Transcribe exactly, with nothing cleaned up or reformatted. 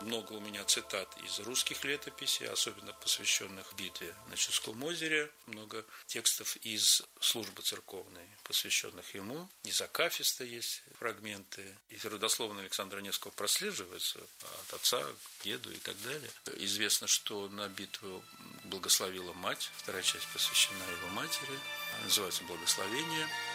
Много у меня цитат из русских летописей, особенно посвященных битве на Чудском озере. Много текстов из службы церковной, посвященных ему. Из Акафиста есть фрагменты. Из родословной Александра Невского прослеживается от отца к деду и так далее. Известно, что на битву благословила мать. Вторая часть посвящена его матери. Называется «Благословение».